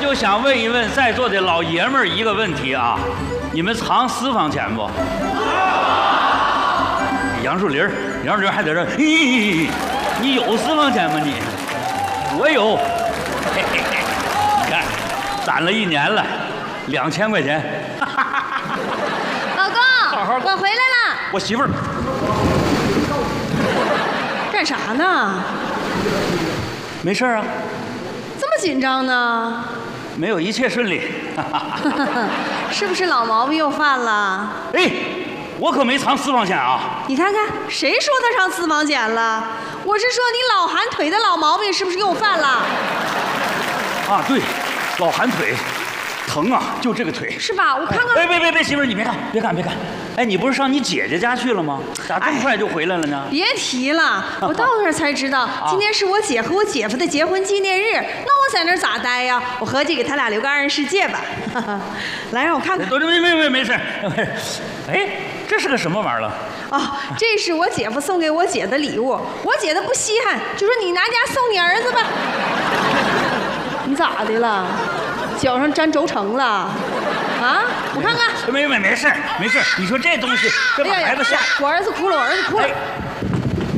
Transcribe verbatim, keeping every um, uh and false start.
就想问一问在座的老爷们儿一个问题啊，你们藏私房钱不？杨树林，杨树林还在这，咦，你有私房钱吗你？我有，嘿嘿嘿，你看，攒了一年了，两千块钱。 老公， 好好我回来了。 我媳妇儿干啥呢？ 没事啊， 这么紧张呢？ 没有，一切顺利。 是不是老毛病又犯了？ 哎，我可没藏私房钱啊！ 你看看，谁说他上私房钱了？我是说你老寒腿的老毛病是不是又犯了？ 啊，对，老寒腿，疼啊，就这个腿。 是吧？我看看。 哎，别别别，媳妇儿，你别看，别看，别看。哎，你不是上你姐姐家去了吗？咋这么快就回来了呢？ 别提了，我到那儿才知道，今天是我姐和我姐夫的结婚纪念日。那我在那儿咋待呀？我合计给他俩留个二人世界吧。来，让我看看。 都没没没没事。哎，这是个什么玩意儿了？ 哦，这是我姐夫送给我姐的礼物。我姐的不稀罕，就说你拿家送你儿子吧。你咋的了？脚上沾轴承了？啊？我看看。 没没没事没事。你说这东西，这把孩子吓。 我儿子哭了，我儿子哭了。 哎，